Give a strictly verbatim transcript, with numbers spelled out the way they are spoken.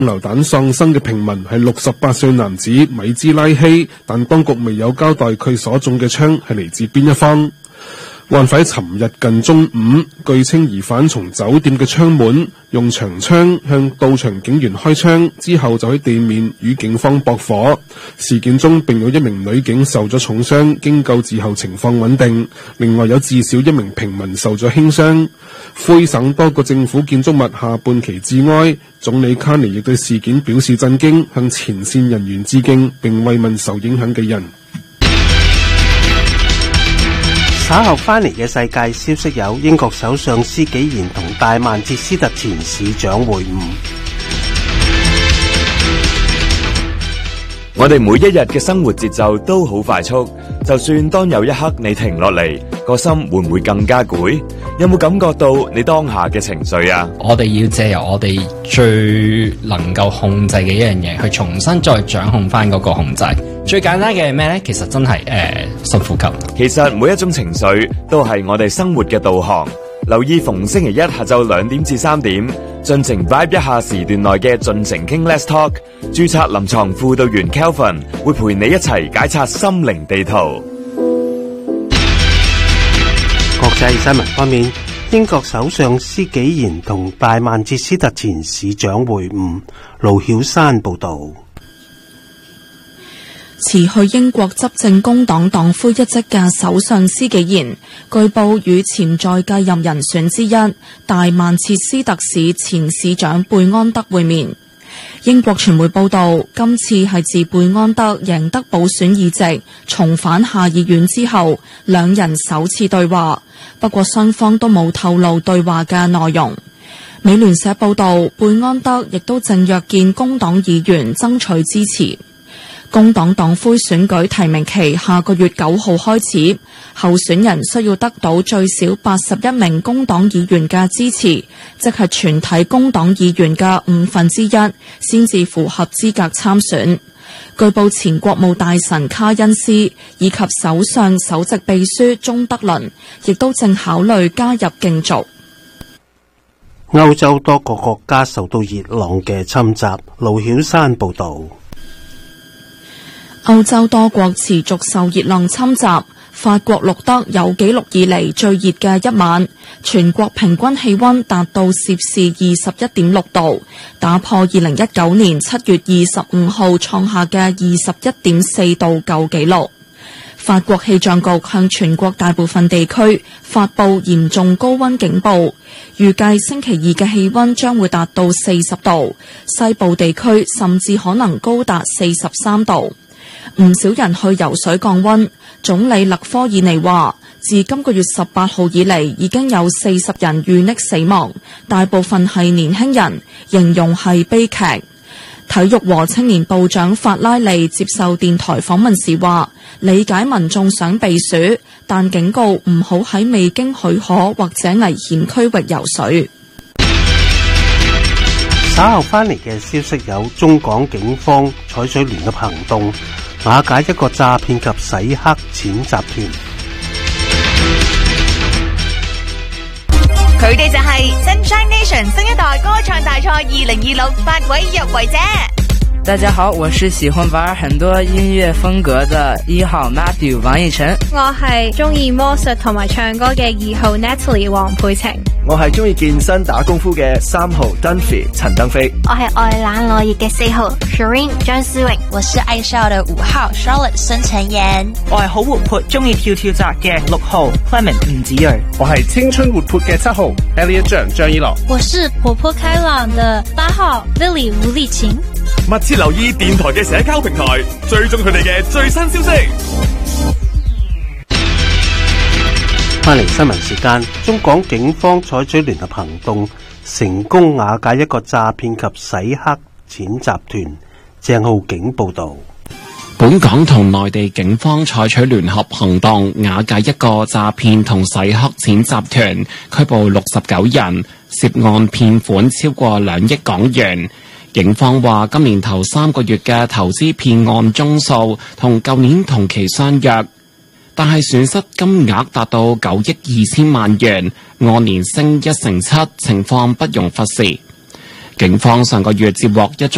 流彈喪生嘅平民係六十八歲男子米茲拉希，但當局未有交代佢所中嘅槍係嚟自邊一方。案發喺尋日近中午，據稱疑犯從酒店嘅窗門用長槍向到場警員開槍，之後就喺地面與警方駁火。事件中並有一名女警受咗重傷，經救治後情況穩定。另外有至少一名平民受咗輕傷。魁省多個政府建築物下半旗致哀，總理卡尼亦對事件表示震驚，向前線人員致敬，並慰問受影響嘅人。 稍後翻嚟嘅世界消息有：英國首相施紀賢同大曼徹斯特前市長會晤。 我哋每一日嘅生活節奏都好快速，就算當有一刻你停落嚟，個心會唔會更加攰？有冇感覺到你當下嘅情緒啊？ 我哋要借由我哋最能夠控制嘅一樣嘢，去重新再掌控翻嗰個控制。最簡單嘅係咩呢？其實真係誒深呼吸。 其實每一種情緒都係我哋生活嘅導航。留意逢星期一下晝兩點至三點，盡情 vibe 一下時段內嘅盡情傾 Let's Talk。註冊臨床輔導員 Kelvin 會陪你一齊解拆心靈地圖。 國際新聞方面，英國首相施紀賢同大曼徹斯特前市長會晤。盧曉山報道。 辭去英國執政工黨黨魁一職嘅首相施紀賢，據報與潛在繼任人選之一大曼徹斯特市前市長貝安德會面。英國傳媒報道，今次係自貝安德贏得補選議席，重返下議院之後，兩人首次對話。不過雙方都冇透露對話嘅內容。美聯社報道，貝安德亦都正約見工黨議員爭取支持。工黨黨魁選舉提名期下個月九號開始，候選人需要得到最少八十一名工黨議員嘅支持，即係全體工黨議員嘅五分之一，先至符合資格參選。據報前國務大臣卡恩斯以及首相首席秘書鍾德倫亦都正考慮加入競逐。 歐洲多個國家受到熱浪嘅侵襲。盧曉山報道。 歐洲多國持續受熱浪侵襲，法國錄得有紀錄以嚟最熱嘅一晚，全國平均氣溫達到攝氏二十一點六度，打破二零一九年七月二十五號創下嘅二十一點四度舊紀錄。法國氣象局向全國大部分地區發布嚴重高溫警報，預計星期二嘅氣溫將會達到四十度，西部地區甚至可能高達四十三度。唔少人去游水降溫。總理勒科爾尼話，自今個月十八號以嚟，已經有四十人遇溺死亡，大部分係年輕人，形容係悲劇。體育和青年部長法拉利接受電台訪問時話，理解民眾想避暑，但警告唔好喺未經許可或者危險區域游水。 稍後翻嚟嘅消息有：中港警方採取聯合行動，瓦解一個詐騙及洗黑錢集團。 佢哋就係 Sunshine Nation 新一代歌唱大賽二零二六八位入圍者。 大家好，我是喜歡玩很多音樂風格的一號 Matthew 王奕晨。 我係中意魔術同埋唱歌嘅二號 Natalie 黃佩晴。 我係中意健身打功夫嘅三號 Dunphy 陳登飛。 我係愛懶攞熱嘅四號 Shireen 張思穎。我是愛笑的五號 Charlotte 孫晨妍。 我係好活潑中意跳跳紮嘅六號 Clement 吳子睿。 我係青春活潑嘅七號 Elliot 張張依樂。 我是活潑開朗的八號 Lily 吳麗琴。 密切留意電台嘅社交平台，追蹤佢哋嘅最新消息。 翻嚟新聞時間，中港警方採取聯合行動，成功瓦解一個詐騙及洗黑錢集團。鄭浩景報道。 本港同內地警方採取聯合行動，瓦解一個詐騙同洗黑錢集團，拘捕六十九人，涉案騙款超過兩億港元。警方話，今年頭三個月嘅投資騙案宗數同舊年同期相若，但係損失金額達到九億二千萬元，按年升一成七，情況不容忽視。警方上個月接獲一宗